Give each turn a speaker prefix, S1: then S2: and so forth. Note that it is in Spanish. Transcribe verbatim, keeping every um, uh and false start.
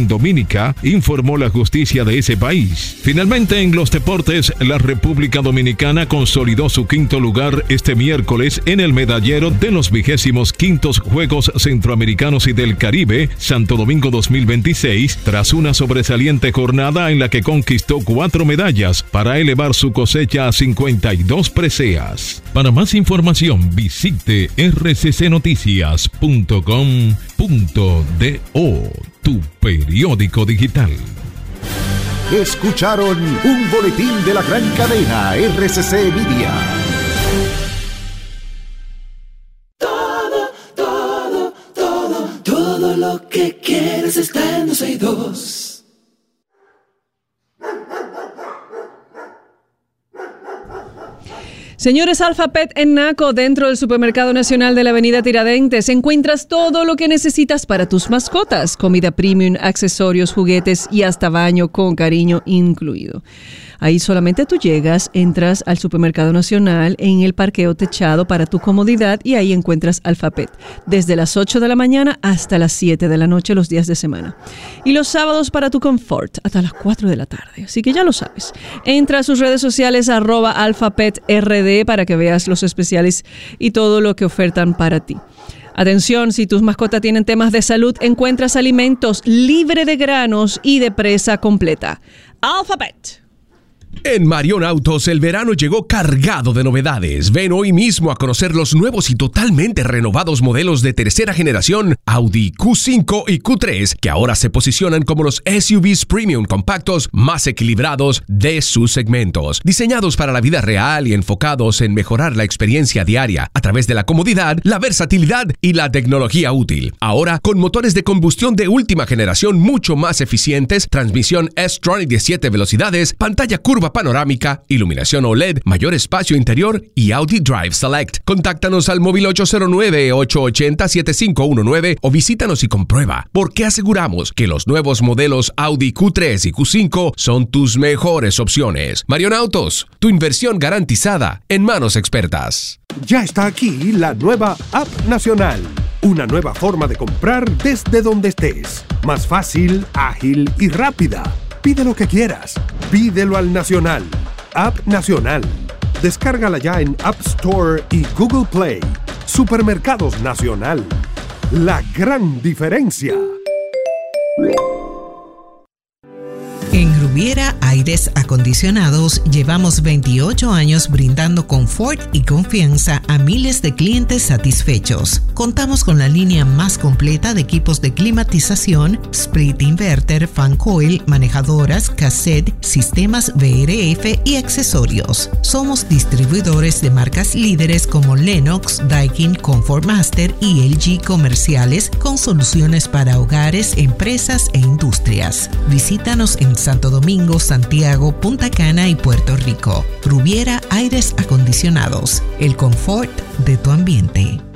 S1: Dominica, informó la justicia de ese país. Finalmente, en los deportes, la República Dominicana consolidó su quinto lugar este miércoles en el medallero de los vigésimos quintos Juegos Centroamericanos y del Caribe, Santo Domingo dos mil veintiséis, tras una sobresaliente jornada en la que conquistó cuatro medallas para elevar su cosecha a cincuenta y dos preseas. Para más información, visite r c c noticias punto com punto do, tu periódico digital.
S2: Escucharon un boletín de la gran cadena R C C Media.
S3: Todo, todo, todo, todo lo que quieres está en doce y dos.
S4: Señores, Alpha Pet en Naco, dentro del Supermercado Nacional de la Avenida Tiradentes, encuentras todo lo que necesitas para tus mascotas. Comida premium, accesorios, juguetes y hasta baño con cariño incluido. Ahí solamente tú llegas, entras al Supermercado Nacional en el parqueo techado para tu comodidad y ahí encuentras Alpha Pet. Desde las ocho de la mañana hasta las siete de la noche los días de semana. Y los sábados para tu confort hasta las cuatro de la tarde. Así que ya lo sabes. Entra a sus redes sociales arroba alphapet.rd para que veas los especiales y todo lo que ofertan para ti. Atención, si tus mascotas tienen temas de salud, encuentras alimentos libre de granos y de presa completa. Alpha Pet.
S5: En Marion Autos el verano llegó cargado de novedades. Ven hoy mismo a conocer los nuevos y totalmente renovados modelos de tercera generación Audi Q cinco y Q tres, que ahora se posicionan como los S U Vs premium compactos más equilibrados de sus segmentos. Diseñados para la vida real y enfocados en mejorar la experiencia diaria a través de la comodidad, la versatilidad y la tecnología útil. Ahora con motores de combustión de última generación mucho más eficientes, transmisión S-Tronic de siete velocidades, pantalla curva panorámica, iluminación O L E D, mayor espacio interior y Audi Drive Select. Contáctanos al móvil ocho cero nueve, ocho ocho cero, siete cinco uno nueve o visítanos y comprueba, porque aseguramos que los nuevos modelos Audi Q tres y Q cinco son tus mejores opciones. Marion Autos, tu inversión garantizada en manos expertas.
S2: Ya está aquí la nueva App Nacional. Una nueva forma de comprar desde donde estés. Más fácil, ágil y rápida. Pide lo que quieras. Pídelo al Nacional. App Nacional. Descárgala ya en App Store y Google Play. Supermercados Nacional. La gran diferencia.
S6: En Rubiera Aires Acondicionados llevamos veintiocho años brindando confort y confianza a miles de clientes satisfechos. Contamos con la línea más completa de equipos de climatización, split inverter, fan coil, manejadoras, cassette, sistemas V R F y accesorios. Somos distribuidores de marcas líderes como Lennox, Daikin, Comfort Master y L G comerciales con soluciones para hogares, empresas e industrias. Visítanos en Santo Domingo, Santiago, Punta Cana y Puerto Rico. Rubiera Aires Acondicionados, el confort de tu ambiente.